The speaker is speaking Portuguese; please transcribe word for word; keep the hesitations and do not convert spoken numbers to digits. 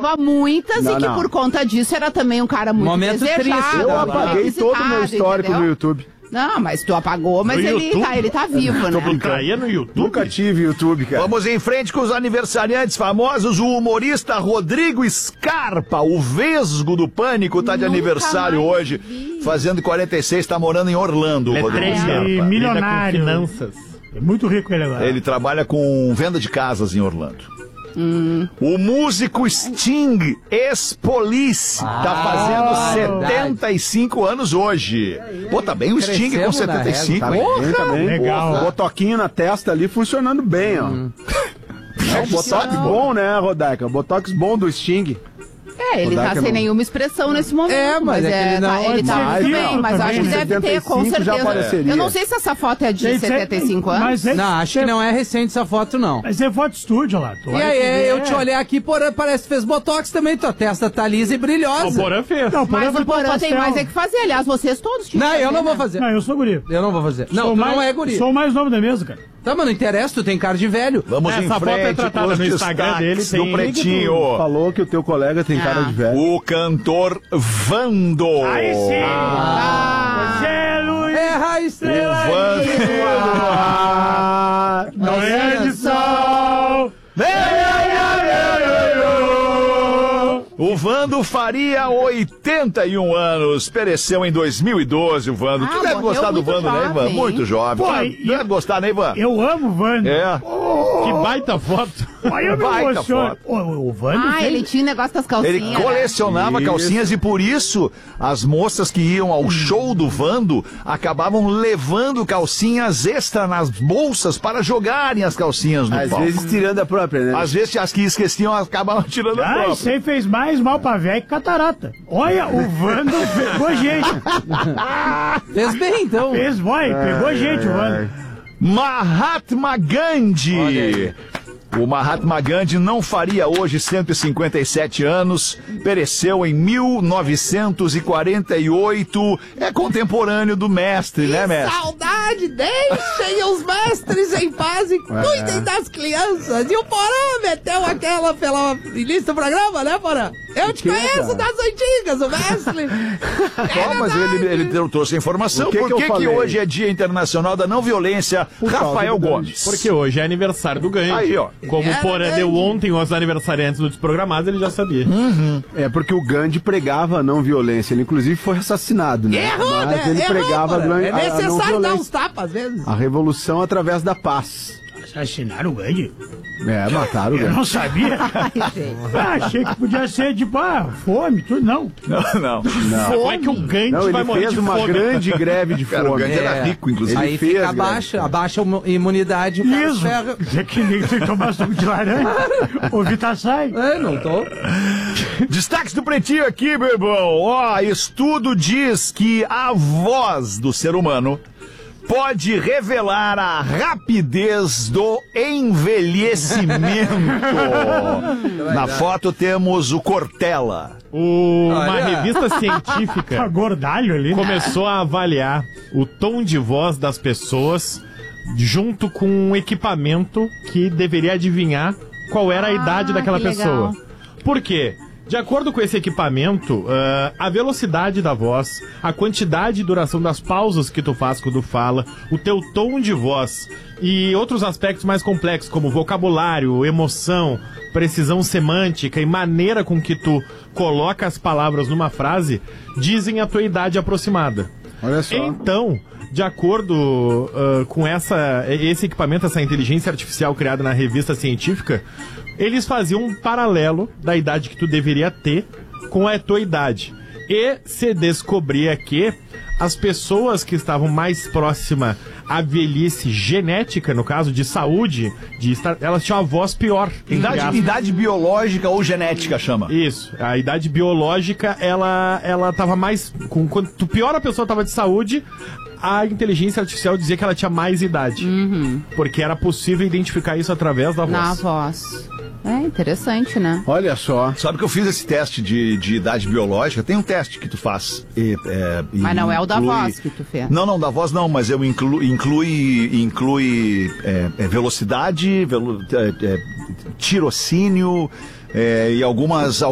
salva muitas não, e que não. por conta disso era também um cara muito Momento desejado. triste. Eu apaguei todo o meu histórico entendeu? no YouTube. Não, mas tu apagou, mas No ele YouTube? tá, ele tá vivo, né? Tu caía no YouTube? Nunca tive YouTube, cara. Vamos em frente com os aniversariantes famosos. O humorista Rodrigo Scarpa, o vesgo do Pânico, tá de Nunca aniversário mais hoje. vi. Fazendo quarenta e seis, tá morando em Orlando, o Ele é Rodrigo trader, Scarpa. lida com milionário. finanças. É muito rico ele agora. Ele trabalha com venda de casas em Orlando. Hum. O músico Sting, ex-police, tá fazendo setenta e cinco anos hoje. Pô, tá bem o Sting com Crescemos na setenta e cinco, Tá hein? bem, tá bem. Legal. Botoquinho na testa ali funcionando bem, ó. É, botox bom, né, Rodaica? Botox bom do Sting. É, ele Rodaica tá sem não. nenhuma expressão nesse momento. É, mas é que ele não- tá, ele tá Mas muito não, bem, mas eu acho que também, deve ter, com setenta e cinco já certeza. apareceria. Eu não sei se essa foto é de Gente, setenta e cinco anos. Mas é, Não, acho que não é recente essa foto, não. Mas é foto estúdio lá. Tu E olha aí, que eu é. te olhei aqui, porém, parece que fez botox também, tua testa tá lisa e O brilhosa. Porã fez. Não, Mas foi o Porã tem pastel. mais é que fazer. Aliás, vocês todos tinham Não, que eu fazer, não vou né? fazer. Não, eu sou guri. Eu não vou fazer. Não, Sou tu mais, não é guri. Sou o mais novo da mesa, cara. Tá, mas não interessa, tu tem cara de velho. Vamos Essa em foto é frente tratada com os no Instagram dele, destaques tem- do Pretinho. Falou que o teu colega tem cara Ah. de velho. O cantor Vando. Aí sim! Ah, Você é Luiz! Erra a estrela. O Vando. Ah, Não é de sol! O Vando faria oitenta e um anos. Pereceu em dois mil e doze, o Vando. Ah, tu deve morreu gostar do muito Vando, né, Ivan? jovem. Muito jovem. Pô, Tu e- deve gostar, né, Ivan? Eu amo o Vando. É. Que baita foto. Aí eu me Baita emociono. foto. O, o, o Vando Ah, fez- ele tinha negócio das calcinhas. Ele né? colecionava Isso. calcinhas e por isso as moças que iam ao show do Vando acabavam levando calcinhas extra nas bolsas para jogarem as calcinhas no às palco. vezes tirando a própria, né? Às vezes as que esqueciam acabavam tirando a Ah, própria. isso aí fez mais mal pra velho que catarata. Olha, o Vando pegou gente. Fez bem, então. Fez, boy, pegou gente, o Vando. Mahatma Gandhi. O Mahatma Gandhi não faria hoje cento e cinquenta e sete anos, pereceu em mil novecentos e quarenta e oito, é contemporâneo do mestre, né, mestre? Saudade, deixem os mestres em paz e cuidem das crianças. E o Porã meteu aquela pela início do programa, né, Porã? Eu te Que, conheço cara? das antigas, o mestre. Ó, mas ele, ele deu- trouxe a informação. O que Por que eu que, que falei? hoje é Dia Internacional da Não Violência? causa Rafael do Gandhi. Gomes. Porque hoje é aniversário do Ganho. Aí, ó. Como o Porã deu ontem os aniversariantes do Desprogramados, ele já sabia. É porque o Gandhi pregava a não violência. Ele, inclusive, foi assassinado, né? Errou, Mas né? ele Errou, pregava a, Porã. gran- É a- a não necessário dar violência. uns tapas, às vezes. A revolução através da paz. Assassinaram o Gandhi? É, mataram o Eu Gandhi. não sabia. Ah, achei que podia ser tipo, ah, fome, tudo. Não. Não, não. Como é que o Gandhi Não, vai ele morrer fez de uma fome? grande greve de Cara, o fome. Gandhi era É. rico, inclusive. Aí fez, fica grande. abaixa, abaixa a imu- imunidade e o cara Isso. ferra. É que nem tem que tomar suco de laranja. Ou Vitaçai. É, não tô. Destaques do Pretinho aqui, meu irmão. Ó, estudo diz que a voz do ser humano pode revelar a rapidez do envelhecimento. Na foto temos o Cortella. O- uma Olha. revista Tá científica gordalho ali. né? começou a avaliar o tom de voz das pessoas junto com um equipamento que deveria adivinhar qual era a Ah, idade daquela que legal. pessoa. Por quê? De acordo com esse equipamento, ah, a velocidade da voz, a quantidade e duração das pausas que tu faz quando fala, o teu tom de voz e outros aspectos mais complexos como vocabulário, emoção, precisão semântica e maneira com que tu coloca as palavras numa frase, dizem a tua idade aproximada. Olha só. Então, de acordo ah, com essa, esse equipamento, essa inteligência artificial criada na revista científica, eles faziam um paralelo da idade que tu deveria ter com a tua idade. E se descobria que as pessoas que estavam mais próximas à velhice genética, no caso de saúde, de estar, elas tinham a voz pior. entre Idade, aspas. idade biológica ou genética chama. Isso, a idade biológica, ela, ela tava mais... Com, quanto pior a pessoa tava de saúde, a inteligência artificial dizia que ela tinha mais idade. Porque era possível identificar isso através da voz. Na voz. É interessante, né? Olha só. Sabe que eu fiz esse teste de, de idade biológica? Tem um teste que tu faz. E, é, e Mas não é o da inclui- voz que tu fez. Não, não, da voz não, mas eu inclu, inclui, inclui é, é, velocidade, velo, é, é, tirocínio é, e algumas,